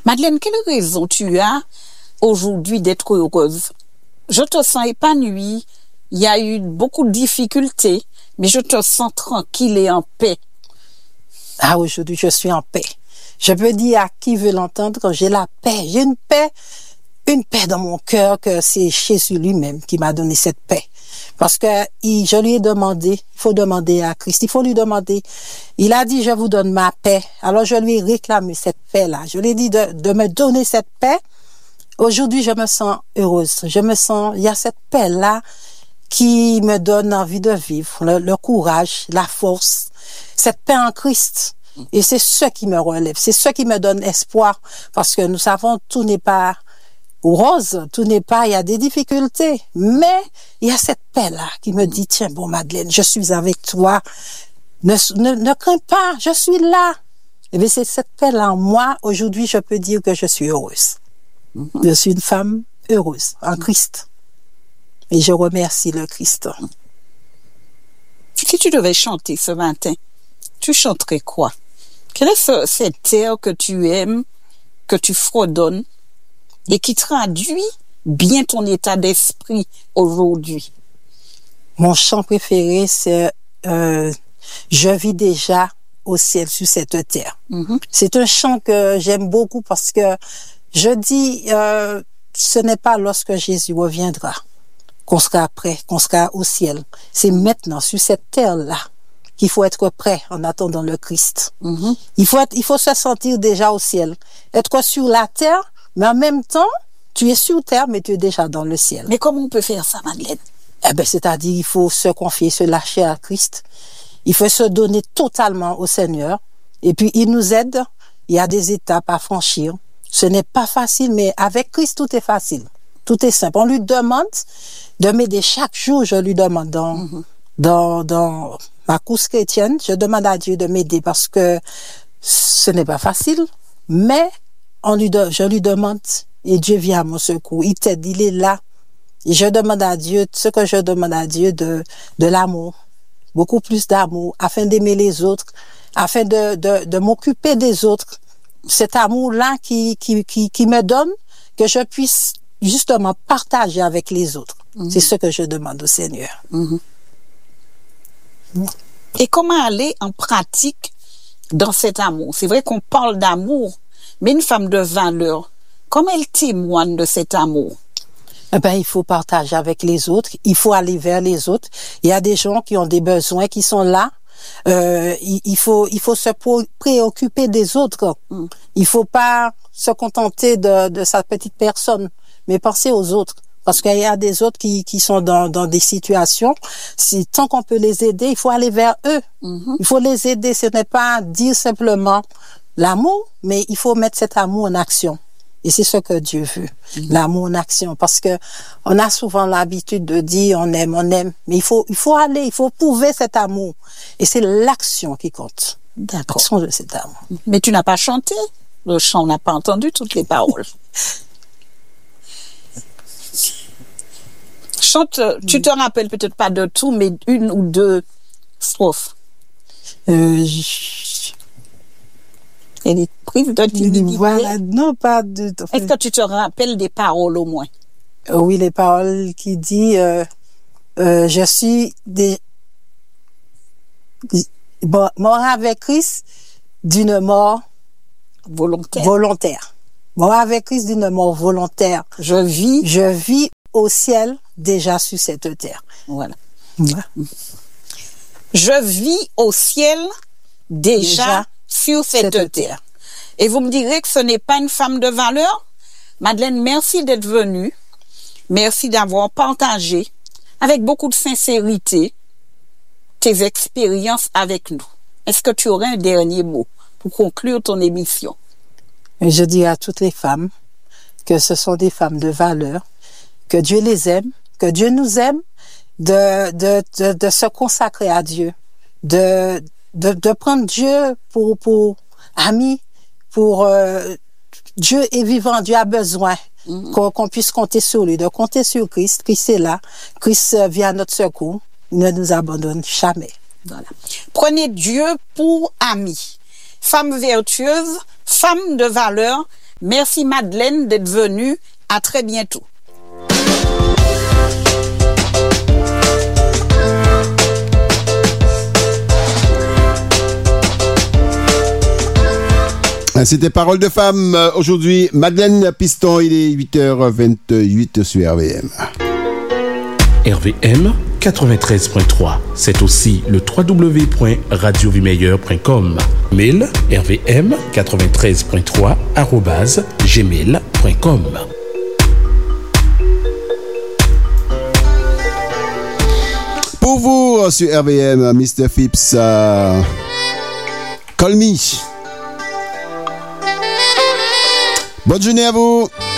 Madeleine, quelle raison tu as aujourd'hui d'être heureuse? Je te sens épanouie. Il y a eu beaucoup de difficultés, mais je te sens tranquille et en paix. Ah, aujourd'hui, je suis en paix. Je peux dire à qui veut l'entendre que j'ai la paix. J'ai une paix dans mon cœur, que c'est Jésus lui-même qui m'a donné cette paix. Parce que je lui ai demandé, il faut demander à Christ, il faut lui demander. Il a dit, je vous donne ma paix. Alors je lui ai réclamé cette paix-là. Je lui ai dit de me donner cette paix. Aujourd'hui, je me sens heureuse. Il y a cette paix-là qui me donne envie de vivre, le courage, la force, cette paix en Christ. Et c'est ce qui me relève, c'est ce qui me donne espoir, parce que nous savons, tout n'est pas rose, il y a des difficultés, mais il y a cette paix-là qui me dit, tiens, bon, Madeleine, je suis avec toi, ne crains pas, je suis là. Et bien, c'est cette paix-là en moi. Aujourd'hui, je peux dire que je suis heureuse. Je suis une femme heureuse en Christ. Et je remercie le Christ. Si tu devais chanter ce matin, tu chanterais quoi? Quel est cet air que tu aimes, que tu fredonnes et qui traduit bien ton état d'esprit aujourd'hui? Mon chant préféré, c'est Je vis déjà au ciel sur cette terre. C'est un chant que j'aime beaucoup parce que je dis, ce n'est pas lorsque Jésus reviendra qu'on sera prêt, qu'on sera au ciel. C'est maintenant, sur cette terre-là, qu'il faut être prêt en attendant le Christ. Il faut se sentir déjà au ciel. Être sur la terre, mais en même temps, tu es sur terre, mais tu es déjà dans le ciel. Mais comment on peut faire ça, Madeleine? Eh ben, c'est-à-dire, il faut se confier, se lâcher à Christ. Il faut se donner totalement au Seigneur. Et puis, il nous aide. Il y a des étapes à franchir. Ce n'est pas facile, mais avec Christ, tout est facile. Tout est simple. On lui demande de m'aider chaque jour. Je lui demande dans ma course chrétienne, je demande à Dieu de m'aider parce que ce n'est pas facile, mais je lui demande et Dieu vient à mon secours. Il t'aide, il est là. Et je demande à Dieu, ce que je demande à Dieu, de l'amour, beaucoup plus d'amour, afin d'aimer les autres, afin de m'occuper des autres. Cet amour-là qui me donne, que je puisse justement partager avec les autres. C'est ce que je demande au Seigneur. Et comment aller en pratique dans cet amour? C'est vrai qu'on parle d'amour, mais une femme de valeur, comment elle témoigne de cet amour? Eh ben, il faut partager avec les autres, il faut aller vers les autres. Il y a des gens qui ont des besoins, qui sont là. Il faut se préoccuper des autres. Il faut pas se contenter de sa petite personne, mais penser aux autres. Parce qu'il y a des autres qui sont dans des situations. Tant qu'on peut les aider, il faut aller vers eux. Il faut les aider. Ce n'est pas dire simplement l'amour, mais il faut mettre cet amour en action. Et c'est ce que Dieu veut, l'amour en action. Parce que on a souvent l'habitude de dire on aime, mais il faut aller, il faut prouver cet amour. Et c'est l'action qui compte. L'action de cet amour. Mais tu n'as pas chanté. Le chant, on n'a pas entendu toutes les paroles. Chante, tu te rappelles peut-être pas de tout, mais une ou deux strophes. Elle est prise de timidité. Voilà, non, pas de... Est-ce que tu te rappelles des paroles au moins? Oui, les paroles qui dit je suis mort avec Christ d'une mort volontaire. Mort avec Christ d'une mort volontaire. Je vis au ciel déjà sur cette terre. Voilà. Je vis au ciel déjà sur cette terre. Et vous me direz que ce n'est pas une femme de valeur? Madeleine, merci d'être venue. Merci d'avoir partagé avec beaucoup de sincérité tes expériences avec nous. Est-ce que tu aurais un dernier mot pour conclure ton émission? Je dis à toutes les femmes que ce sont des femmes de valeur, que Dieu les aime, que Dieu nous aime, de se consacrer à Dieu, de prendre Dieu pour ami, pour Dieu est vivant, Dieu a besoin qu'on puisse compter sur lui, de compter sur Christ. Christ est là, Christ vient à notre secours, il ne nous abandonne jamais. Voilà. Prenez Dieu pour ami. Femme vertueuse, femme de valeur, Merci Madeleine d'être venue. À très bientôt. C'était Parole de femme. Aujourd'hui, Madeleine Piston, il est 8h28 sur RVM. RVM 93.3. C'est aussi le www.radiovimeilleur.com. Mail rvm93.3@gmail.com. Pour vous, sur RVM, Mr. Phipps, Call Me. Bonne journée à vous.